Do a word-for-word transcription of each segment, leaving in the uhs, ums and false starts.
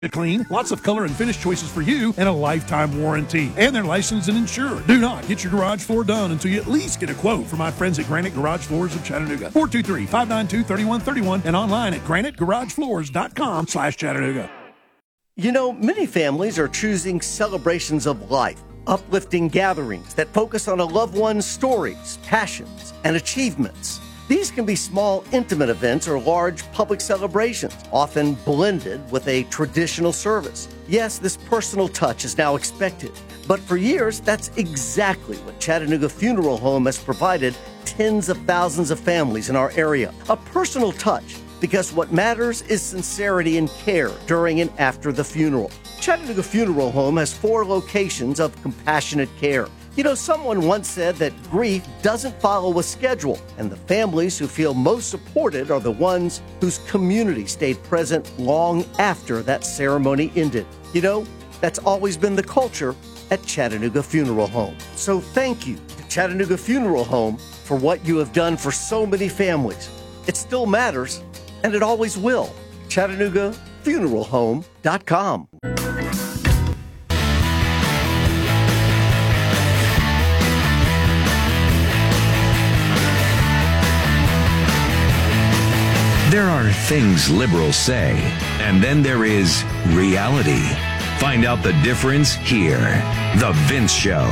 Clean, lots of color and finish choices for you, and a lifetime warranty. And they're licensed and insured. Do not get your garage floor done until you at least get a quote from my friends at Granite Garage Floors of Chattanooga. four two three, five nine two, three one three one and online at granite garage floors dot com slash Chattanooga. You know, many families are choosing celebrations of life, uplifting gatherings that focus on a loved one's stories, passions, and achievements. These can be small, intimate events or large public celebrations, often blended with a traditional service. Yes, this personal touch is now expected, but for years, that's exactly what Chattanooga Funeral Home has provided tens of thousands of families in our area. A personal touch, because what matters is sincerity and care during and after the funeral. Chattanooga Funeral Home has four locations of compassionate care. You know, someone once said that grief doesn't follow a schedule, and the families who feel most supported are the ones whose community stayed present long after that ceremony ended. You know, that's always been the culture at Chattanooga Funeral Home. So thank you to Chattanooga Funeral Home for what you have done for so many families. It still matters, and it always will. Chattanooga Funeral Home dot com. There are things liberals say, and then there is reality. Find out the difference here. The Vince Show.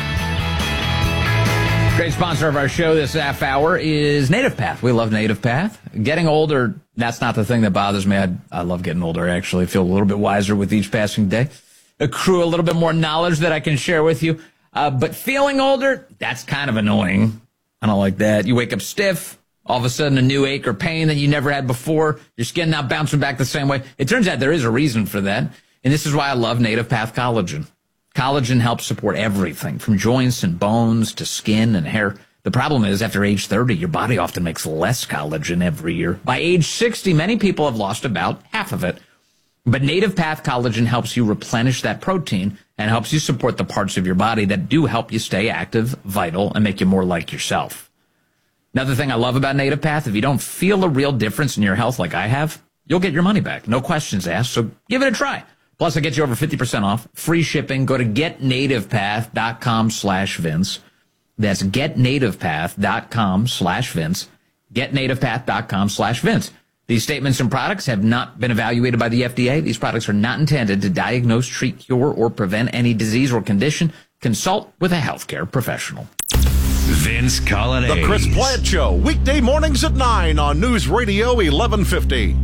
Great sponsor of our show this half hour is Native Path. We love Native Path. Getting older, that's not the thing that bothers me. I, I love getting older, actually. I feel a little bit wiser with each passing day. Accrue a little bit more knowledge that I can share with you. Uh, but feeling older, that's kind of annoying. I don't like that. You wake up stiff. All of a sudden, a new ache or pain that you never had before. Your skin now bouncing back the same way. It turns out there is a reason for that. And this is why I love Native Path Collagen. Collagen helps support everything from joints and bones to skin and hair. The problem is, after age thirty, your body often makes less collagen every year. By age sixty, many people have lost about half of it. But Native Path Collagen helps you replenish that protein and helps you support the parts of your body that do help you stay active, vital, and make you more like yourself. Another thing I love about Native Path, if you don't feel a real difference in your health like I have, you'll get your money back. No questions asked, so give it a try. Plus, I get you over fifty percent off, free shipping. Go to getnativepath.com slash Vince. That's getnativepath.com slash Vince. Getnativepath.com slash Vince. These statements and products have not been evaluated by the F D A. These products are not intended to diagnose, treat, cure, or prevent any disease or condition. Consult with a healthcare professional. Vince Colonnese. The Chris Plant Show, weekday mornings at nine on News Radio eleven fifty.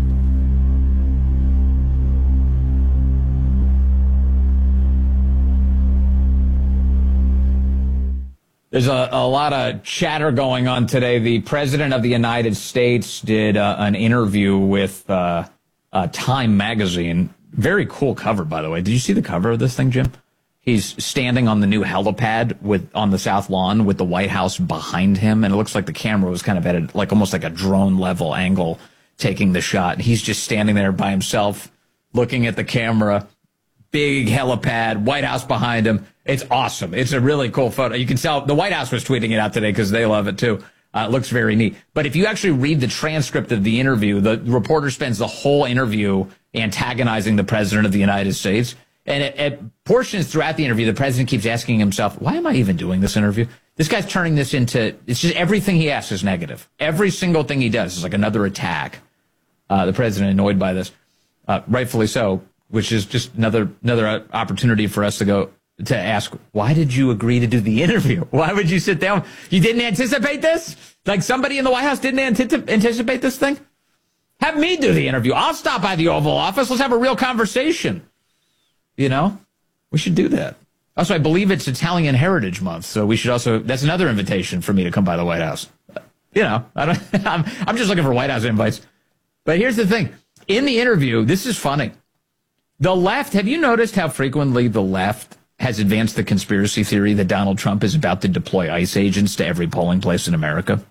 There's a, a lot of chatter going on today. The President of the United States did uh, an interview with uh, uh, Time Magazine. Very cool cover, by the way. Did you see the cover of this thing, Jim? He's standing on the new helipad with on the South Lawn with the White House behind him, and it looks like the camera was kind of at a, like almost like a drone level angle taking the shot. And he's just standing there by himself, looking at the camera. Big helipad, White House behind him. It's awesome. It's a really cool photo. You can tell the White House was tweeting it out today because they love it too. Uh, it looks very neat. But if you actually read the transcript of the interview, the reporter spends the whole interview antagonizing the President of the United States. And at, at portions throughout the interview, the president keeps asking himself, why am I even doing this interview? This guy's turning this into, it's just everything he asks is negative. Every single thing he does is like another attack. Uh, the president annoyed by this, uh, rightfully so, which is just another another opportunity for us to go to ask, why did you agree to do the interview? Why would you sit down? You didn't anticipate this? Like somebody in the White House didn't anticipate this thing? Have me do the interview. I'll stop by the Oval Office. Let's have a real conversation. You know, we should do that. Also, I believe it's Italian Heritage Month, so we should also, that's another invitation for me to come by the White House. You know, I don't, I'm, I'm just looking for White House invites. But here's the thing. In the interview, this is funny. The left, have you noticed how frequently the left has advanced the conspiracy theory that Donald Trump is about to deploy ICE agents to every polling place in America?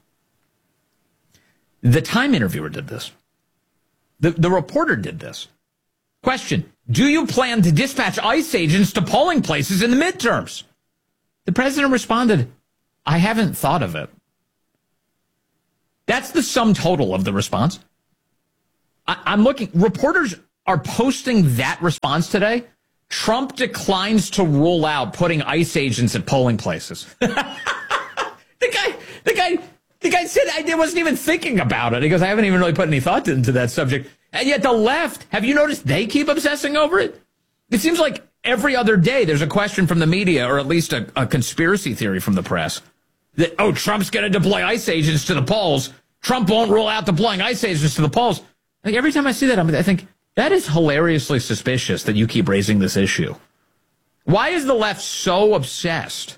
The Time interviewer did this. The, the reporter did this. Question, do you plan to dispatch ICE agents to polling places in the midterms? The president responded, I haven't thought of it. That's the sum total of the response. I, I'm looking, reporters are posting that response today. Trump declines to rule out putting ICE agents at polling places. the guy, the guy, the guy said I wasn't even thinking about it. He goes, I haven't even really put any thought into that subject. And yet the left, have you noticed they keep obsessing over it? It seems like every other day there's a question from the media, or at least a, a conspiracy theory from the press, that, oh, Trump's going to deploy ICE agents to the polls. Trump won't rule out deploying ICE agents to the polls. Like, every time I see that, I'm, I think, that is hilariously suspicious that you keep raising this issue. Why is the left so obsessed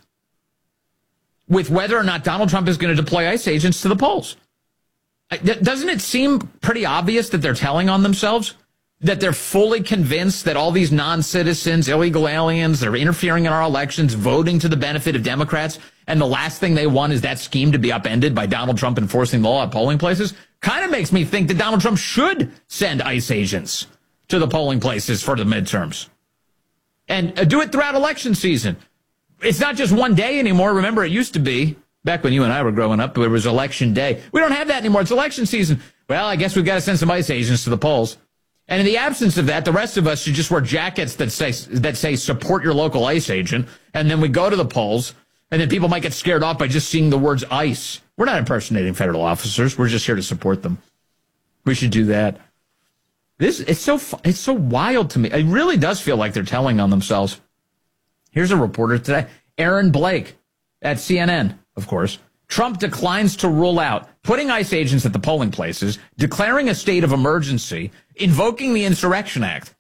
with whether or not Donald Trump is going to deploy ICE agents to the polls? Doesn't it seem pretty obvious that they're telling on themselves? That they're fully convinced that all these non-citizens, illegal aliens, that are interfering in our elections, voting to the benefit of Democrats, and the last thing they want is that scheme to be upended by Donald Trump enforcing the law at polling places? Kind of makes me think that Donald Trump should send ICE agents to the polling places for the midterms. And uh, do it throughout election season. It's not just one day anymore. Remember, it used to be, back when you and I were growing up, it was election day. We don't have that anymore. It's election season. Well, I guess we've got to send some ICE agents to the polls. And in the absence of that, the rest of us should just wear jackets that say that say support your local ICE agent, and then we go to the polls, and then people might get scared off by just seeing the words ICE. We're not impersonating federal officers. We're just here to support them. We should do that. This it's so it's so wild to me. It really does feel like they're telling on themselves. Here's a reporter today, Aaron Blake at C N N, of course. Trump declines to rule out putting ICE agents at the polling places, declaring a state of emergency, invoking the Insurrection Act.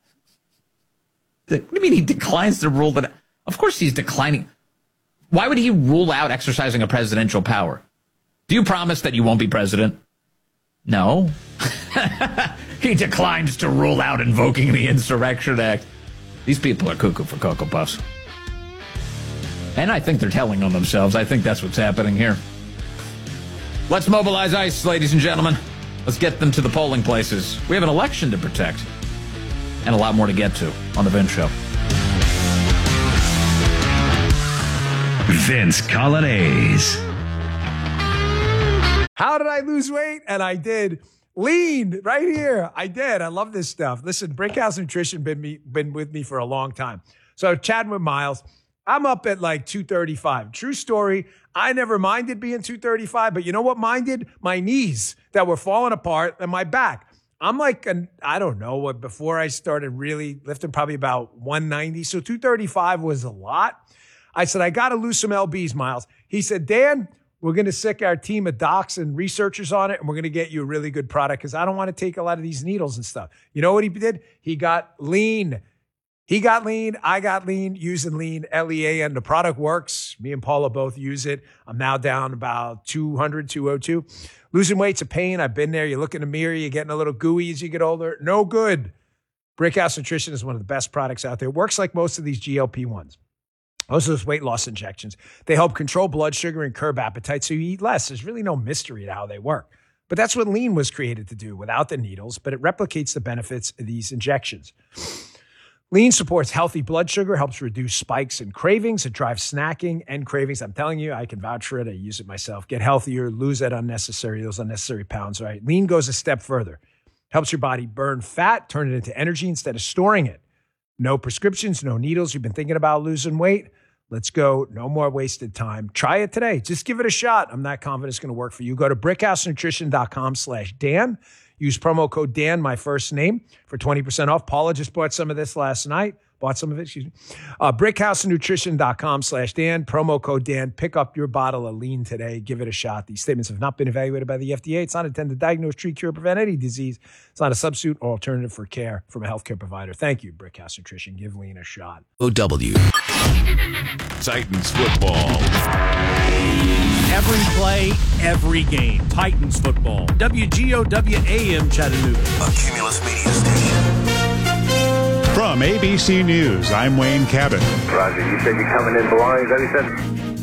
What do you mean he declines to rule that? Of course he's declining. Why would he rule out exercising a presidential power? Do you promise that you won't be president? No. He declines to rule out invoking the Insurrection Act. These people are cuckoo for Cocoa Puffs. And I think they're telling on themselves. I think that's what's happening here. Let's mobilize ICE, ladies and gentlemen. Let's get them to the polling places. We have an election to protect. And a lot more to get to on The Vince Show. Vince Coglianese. How did I lose weight? And I did. Lean right here. I did. I love this stuff. Listen, Brickhouse Nutrition been me been with me for a long time. So chatting with Miles, I'm up at like two thirty-five. True story. I never minded being two thirty-five, but you know what minded? My knees that were falling apart and my back. I'm like, an, I don't know what, before I started really lifting, probably about one ninety. So two thirty-five was a lot. I said, I got to lose some L Bs, Miles. He said, Dan, we're going to sick our team of docs and researchers on it, and we're going to get you a really good product because I don't want to take a lot of these needles and stuff. You know what he did? He got lean. He got lean. I got lean using lean, L E A, and the product works. Me and Paula both use it. I'm now down about two hundred, two oh two. Losing weight's a pain. I've been there. You look in the mirror, you're getting a little gooey as you get older. No good. Brickhouse Nutrition is one of the best products out there. It works like most of these G L P ones. Most of those weight loss injections. They help control blood sugar and curb appetite so you eat less. There's really no mystery to how they work. But that's what lean was created to do without the needles, but it replicates the benefits of these injections. Lean supports healthy blood sugar, helps reduce spikes and cravings. It drives snacking and cravings. I'm telling you, I can vouch for it. I use it myself. Get healthier, lose that unnecessary, those unnecessary pounds, right? Lean goes a step further. Helps your body burn fat, turn it into energy instead of storing it. No prescriptions, no needles. You've been thinking about losing weight? Let's go. No more wasted time. Try it today. Just give it a shot. I'm not confident it's going to work for you. Go to brickhousenutrition.com slash Dan. Use promo code Dan, my first name, for twenty percent off. Paula just bought some of this last night. Bought some of it, excuse me. Uh, brickhousenutrition.com slash Dan. Promo code Dan. Pick up your bottle of lean today. Give it a shot. These statements have not been evaluated by the F D A. It's not intended to diagnose, treat, cure, prevent any disease. It's not a substitute or alternative for care from a healthcare provider. Thank you, Brickhouse Nutrition. Give lean a shot. O W. Titans football. Every play, every game. Titans football. W G O W A M Chattanooga. A Cumulus Media Station. From A B C News, I'm Wayne Cabot. Roger, you said you're coming in belongings, is that what you said?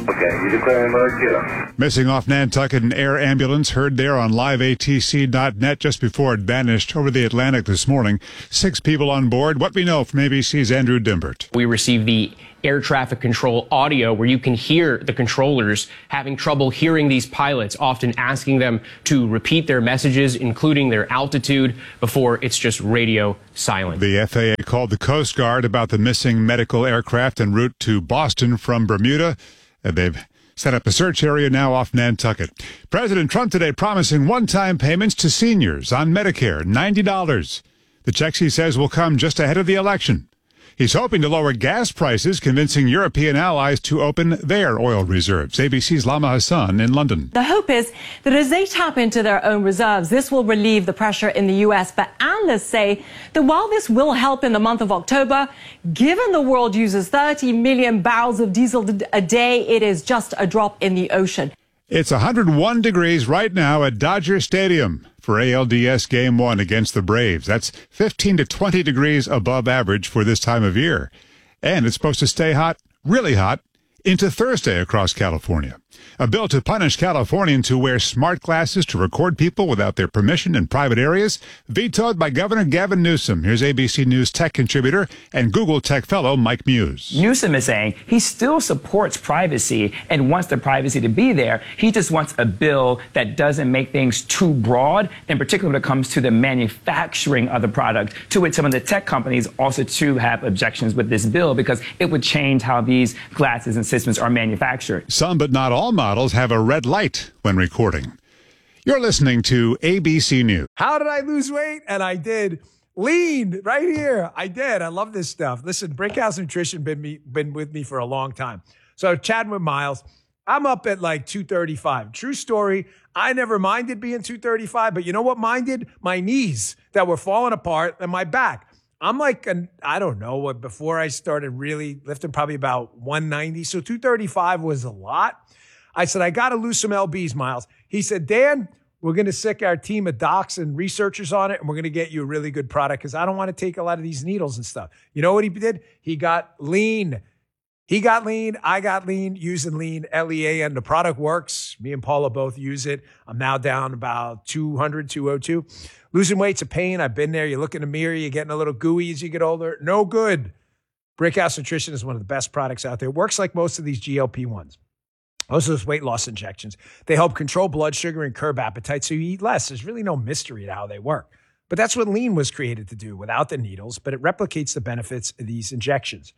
Okay, you declare emergency. Missing off Nantucket, an air ambulance heard there on live A T C dot net just before it vanished over the Atlantic this morning. Six people on board. What we know from A B C's Andrew Dimbert. We received the air traffic control audio where you can hear the controllers having trouble hearing these pilots, often asking them to repeat their messages, including their altitude, before it's just radio silent. The F A A called the Coast Guard about the missing medical aircraft en route to Boston from Bermuda. They've set up a search area now off Nantucket. President Trump today promising one-time payments to seniors on Medicare, ninety dollars. The checks, he says, will come just ahead of the election. He's hoping to lower gas prices, convincing European allies to open their oil reserves. A B C's Lama Hassan in London. The hope is that as they tap into their own reserves, this will relieve the pressure in the U S. But analysts say that while this will help in the month of October, given the world uses thirty million barrels of diesel a day, it is just a drop in the ocean. It's one hundred one degrees right now at Dodger Stadium for A L D S Game one against the Braves. That's fifteen to twenty degrees above average for this time of year. And it's supposed to stay hot, really hot, into Thursday across California. A bill to punish Californians who wear smart glasses to record people without their permission in private areas, vetoed by Governor Gavin Newsom. Here's A B C News tech contributor and Google tech fellow Mike Muse. Newsom is saying he still supports privacy and wants the privacy to be there. He just wants a bill that doesn't make things too broad, in particular when it comes to the manufacturing of the product, to which some of the tech companies also too have objections with this bill because it would change how these glasses and systems are manufactured. Some, but not all models have a red light when recording. You're listening to A B C News. How did I lose weight? And I did. Lean right here. I did. I love this stuff. Listen, Brickhouse Nutrition been me been with me for a long time. So chatting with Miles, I'm up at like two thirty-five. True story. I never minded being two thirty-five, but you know what minded? My knees that were falling apart and my back. I'm like, an, I don't know, what before I started really lifting, probably about one ninety. So two thirty-five was a lot. I said, I got to lose some L Bs, Miles. He said, Dan, we're going to sick our team of docs and researchers on it, and we're going to get you a really good product because I don't want to take a lot of these needles and stuff. You know what he did? He got lean. He got lean. I got lean, using lean, L E A N. The product works. Me and Paula both use it. I'm now down about two hundred, two oh two. Losing weight's a pain. I've been there. You look in the mirror, you're getting a little gooey as you get older. No good. Brickhouse Nutrition is one of the best products out there. It works like most of these G L P ones. Most of those weight loss injections. They help control blood sugar and curb appetite so you eat less. There's really no mystery to how they work. But that's what lean was created to do without the needles, but it replicates the benefits of these injections.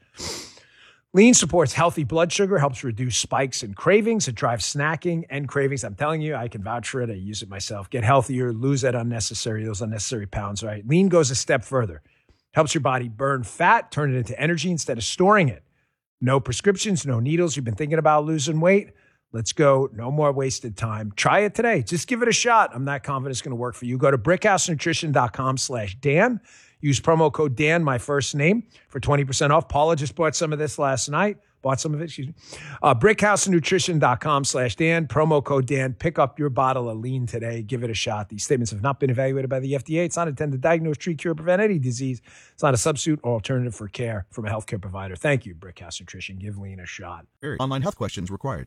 Lean supports healthy blood sugar, helps reduce spikes and cravings. It drives snacking and cravings. I'm telling you, I can vouch for it. I use it myself. Get healthier, lose that unnecessary, those unnecessary pounds, right? Lean goes a step further. Helps your body burn fat, turn it into energy instead of storing it. No prescriptions, no needles. You've been thinking about losing weight? Let's go. No more wasted time. Try it today. Just give it a shot. I'm not confident it's going to work for you. Go to brickhousenutrition.com slash Dan. Use promo code Dan, my first name, for twenty percent off. Paula just bought some of this last night. Bought some of it, excuse me. Uh, brickhousenutrition.com slash Dan. Promo code Dan. Pick up your bottle of lean today. Give it a shot. These statements have not been evaluated by the F D A. It's not intended to diagnose, treat, cure, prevent any disease. It's not a substitute or alternative for care from a healthcare provider. Thank you, Brickhouse Nutrition. Give lean a shot. Online health questions required.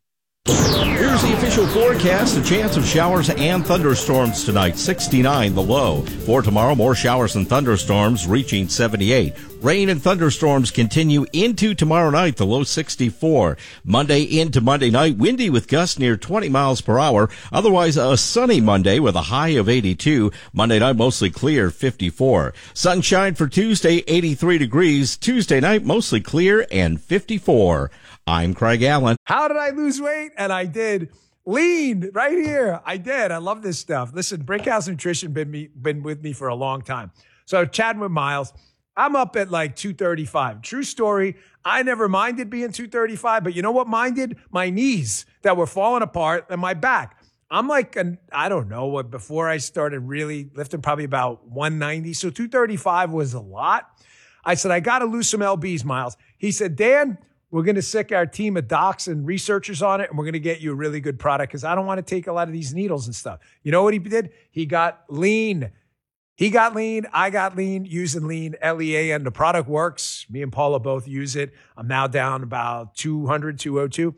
Here's the official forecast. A chance of showers and thunderstorms tonight. sixty-nine the low. For tomorrow, more showers and thunderstorms reaching seventy-eight. Rain and thunderstorms continue into tomorrow night. The low sixty-four. Monday into Monday night. Windy with gusts near twenty miles per hour. Otherwise, a sunny Monday with a high of eighty-two. Monday night, mostly clear, fifty-four. Sunshine for Tuesday, eighty-three degrees. Tuesday night, mostly clear and fifty-four. I'm Craig Allen. How did I lose weight? And I did. Lean right here. I did. I love this stuff. Listen, Brickhouse Nutrition been me been with me for a long time. So chatting with Miles, I'm up at like two thirty-five. True story. I never minded being two thirty-five, but you know what minded? My knees that were falling apart and my back. I'm like, an, I don't know, what before I started really lifting, probably about one ninety. So two thirty-five was a lot. I said, I got to lose some L Bs, Miles. He said, Dan, we're going to sick our team of docs and researchers on it, and we're going to get you a really good product because I don't want to take a lot of these needles and stuff. You know what he did? He got lean. He got lean. I got lean, using lean, L E A N. The product works. Me and Paula both use it. I'm now down about two hundred, two oh two.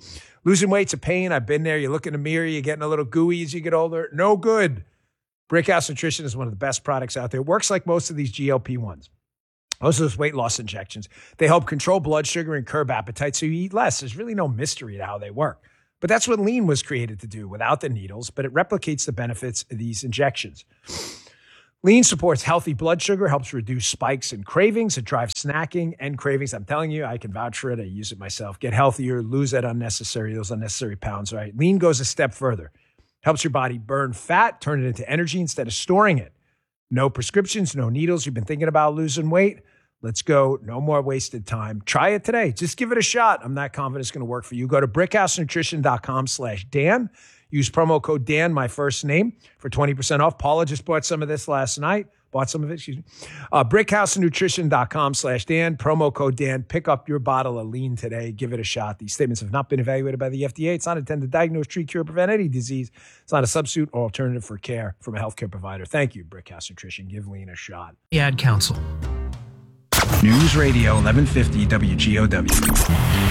Losing weight's a pain. I've been there. You look in the mirror, you're getting a little gooey as you get older. No good. Brickhouse Nutrition is one of the best products out there. It works like most of these G L P ones. Most of those weight loss injections. They help control blood sugar and curb appetite so you eat less. There's really no mystery to how they work. But that's what Lean was created to do without the needles, but it replicates the benefits of these injections. Lean supports healthy blood sugar, helps reduce spikes and cravings. It drives snacking and cravings. I'm telling you, I can vouch for it. I use it myself. Get healthier, lose that unnecessary, those unnecessary pounds, right? Lean goes a step further. Helps your body burn fat, turn it into energy instead of storing it. No prescriptions, no needles. You've been thinking about losing weight? Let's go. No more wasted time. Try it today. Just give it a shot. I'm not confident it's going to work for you. Go to brickhousenutrition.com slash Dan. Use promo code Dan, my first name, for twenty percent off. Paula just bought some of this last night. Bought some of it, excuse me. Uh, brickhousenutrition.com slash Dan. Promo code Dan. Pick up your bottle of Lean today. Give it a shot. These statements have not been evaluated by the F D A. It's not intended to diagnose, treat, cure, prevent any disease. It's not a substitute or alternative for care from a healthcare provider. Thank you, Brickhouse Nutrition. Give Lean a shot. The Ad Council. News Radio eleven fifty W G O W.